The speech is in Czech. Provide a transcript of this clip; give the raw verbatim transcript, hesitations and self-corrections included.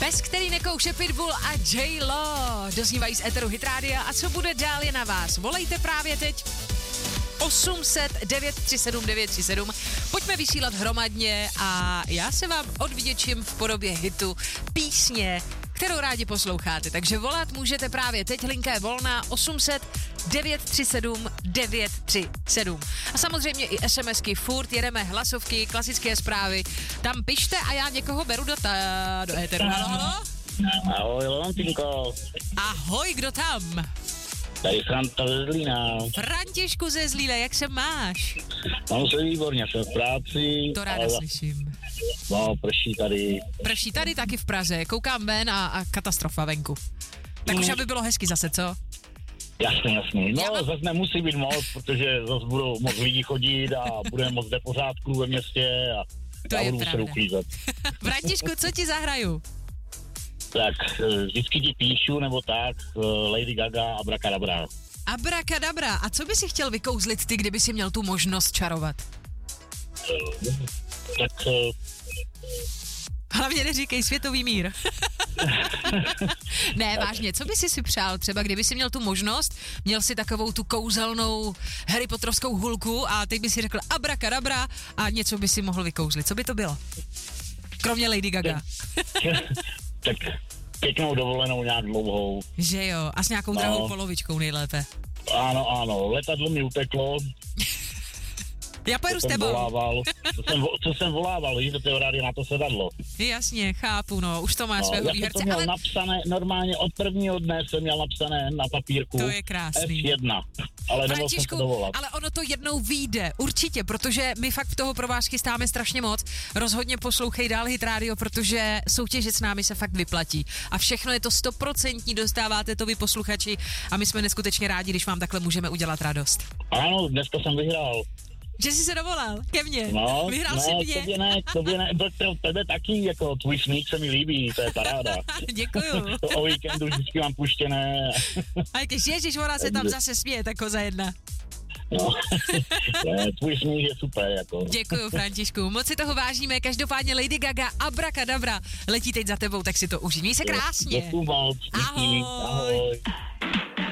Pes, který nekouše Pitbull a J-Lo doznívají z éteru Hit Rádia. A co bude dál, je na vás. Volejte právě teď osm set devět tři sedm devět tři sedm. Pojďme vysílat hromadně a já se vám odvděčím v podobě hitu písně, kterou rádi posloucháte. Takže volat můžete právě teď, linka je volná osm set devět tři sedm devět tři sedm. A samozřejmě i SMSky, furt jedeme hlasovky, klasické zprávy. Tam pište a já někoho beru do, ta, do éteru. Halo, halo? Ahoj, Leontinko. Ahoj, kdo tam? Tady Franta ze Zlína. Františku ze Zlína, jak se máš? Mám se výborně, jsem v práci. To ráda ale... slyším. No, prší tady. Prší tady taky v Praze, koukám ven a, a katastrofa venku. Tak Mm. už aby bylo hezky zase, co? Jasně, jasně. No, Já mám- zase nemusí být moc, protože zase budou moc lidí chodit a budeme moc v pořádku ve městě a To já je budu muset pravda. uklízet. Františku, co ti zahraju? Tak, eh, vždycky ti píšu, nebo tak, eh, Lady Gaga a Abracadabra. Abrakadabra. A co by si chtěl vykouzlit ty, kdyby si měl tu možnost čarovat? Tak, eh, Hlavně neříkej světový mír. Ne, vážně, co by si si přál třeba, kdyby si měl tu možnost, měl si takovou tu kouzelnou Harry Potterovskou hulku a teď by si řekl abrakadabra a něco by si mohl vykouzlit. Co by to bylo? Kromě Lady Gaga. tak pěknou dovolenou nějak dlouhou. Že jo, a s nějakou No. drahou polovičkou nejlépe. Ano, ano, letadlo mi uteklo. Já pojedu Co s jsem tebou. volával, co jsem, vo- co jsem volával, že do toho rádia na to sedadlo. Jasně, chápu, no, už to máš No, svého já jsem to výherce, měl ale napsané, normálně od prvního dne jsem měl napsané na papírku to je krásný. F jedna, ale nemohl jsem Františku, se dovolat. ale ono to jednou vyjde, určitě, protože my fakt toho pro vás chystáme strašně moc. Rozhodně poslouchej dál Hit Radio, protože soutěže s námi se fakt vyplatí. A všechno je to stoprocentní, dostáváte to vy posluchači a my jsme neskutečně rádi, když vám takhle můžeme udělat radost. Ano, dneska jsem vyhrál. Že jsi se dovolal ke mně. No, Vyhrál ne, jsi mě. tobě ne, tobě ne, to, tebe taky, jako tvůj smích se mi líbí, to je paráda. Děkuju. To o víkendu vždycky mám puštěné. A když ježiš, ona se tam zase směje, tak koza jedna. No, ne, tvůj smích je super, jako. Děkuju, Františku, moc si toho vážíme, každopádně Lady Gaga, Abracadabra letí teď za tebou, tak si to užij. Měj se krásně. Děkuju moc. Díky. Ahoj. Ahoj.